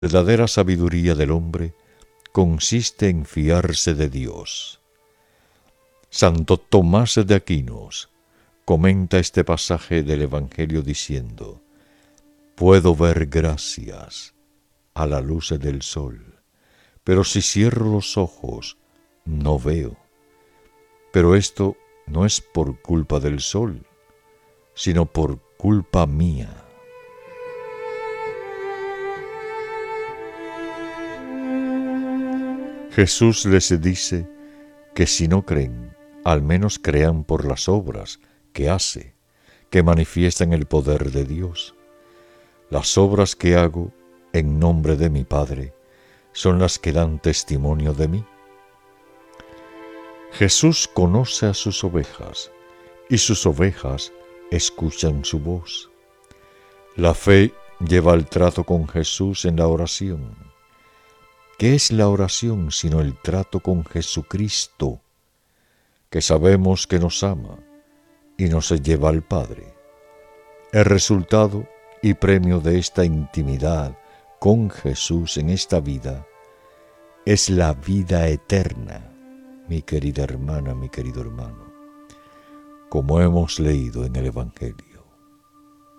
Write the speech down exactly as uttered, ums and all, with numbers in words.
La verdadera sabiduría del hombre consiste en fiarse de Dios. Santo Tomás de Aquino comenta este pasaje del Evangelio diciendo: puedo ver gracias a la luz del sol, pero si cierro los ojos no veo. Pero esto no es por culpa del sol, sino por culpa mía. Jesús les dice que si no creen, al menos crean por las obras que hace, que manifiestan el poder de Dios. Las obras que hago en nombre de mi Padre son las que dan testimonio de mí. Jesús conoce a sus ovejas y sus ovejas escuchan su voz. La fe lleva el trato con Jesús en la oración. ¿Qué es la oración sino el trato con Jesucristo, que sabemos que nos ama y nos lleva al Padre? El resultado y premio de esta intimidad con Jesús en esta vida es la vida eterna, mi querida hermana, mi querido hermano, como hemos leído en el Evangelio.